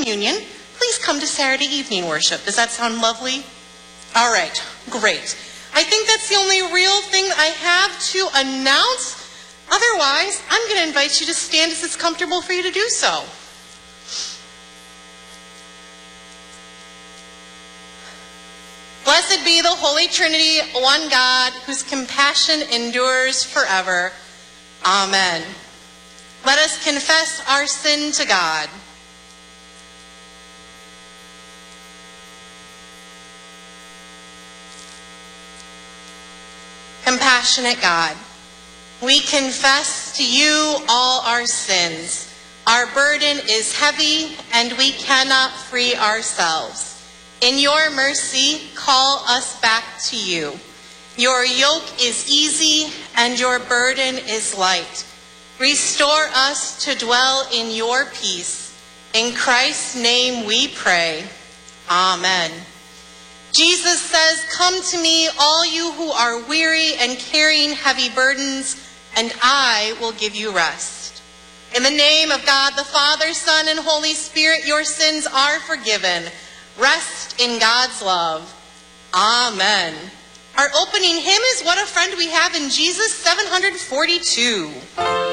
communion, please come to Saturday evening worship. Does that sound lovely? All right, great. I think that's the only real thing I have to announce. Otherwise, I'm going to invite you to stand as it's comfortable for you to do so. Blessed be the Holy Trinity, one God, whose compassion endures forever. Amen. Let us confess our sin to God. Compassionate God, we confess to you all our sins. Our burden is heavy and we cannot free ourselves. In your mercy, call us back to you. Your yoke is easy and your burden is light. Restore us to dwell in your peace. In Christ's name we pray. Amen. Jesus says, "Come to me, all you who are weary and carrying heavy burdens, and I will give you rest." In the name of God, the Father, Son, and Holy Spirit, your sins are forgiven. Rest in God's love. Amen. Our opening hymn is "What a Friend We Have in Jesus," 742.